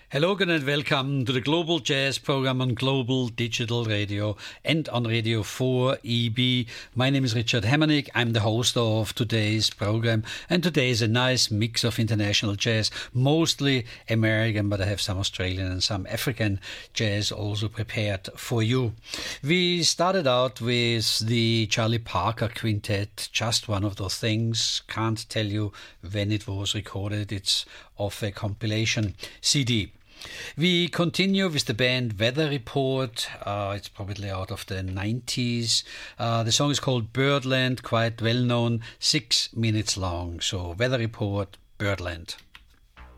Hello again and welcome to the Global Jazz program on Global Digital Radio and on Radio 4EB. My name is Richard Hemmernick. I'm the host of today's program, and today is a nice mix of international jazz, mostly American, but I have some Australian and some African jazz also prepared for you. We started out with the Charlie Parker Quintet, just one of those things. Can't tell you when it was recorded. It's off a compilation CD. We continue with the band Weather Report. It's probably out of the 90s. The song is called Birdland, quite well known, 6 minutes long. So Weather Report, Birdland.